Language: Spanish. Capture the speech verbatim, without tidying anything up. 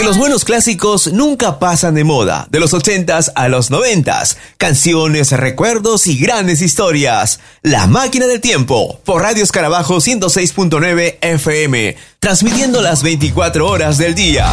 Porque los buenos clásicos nunca pasan de moda, de los ochentas a los noventas. Canciones, recuerdos y grandes historias. La Máquina del Tiempo, por Radio Escarabajo ciento seis punto nueve F M, transmitiendo las veinticuatro horas del día.